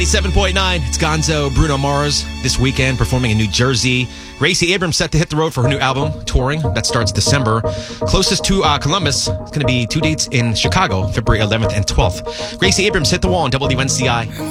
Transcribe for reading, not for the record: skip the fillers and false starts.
7.9, it's Gonzo, Bruno Mars this weekend performing in New Jersey. Gracie Abrams set to hit the road for her new album, Touring. That starts December. Closest to Columbus, it's going to be 2 dates in Chicago, February 11th and 12th. Gracie Abrams hit the wall on WNCI.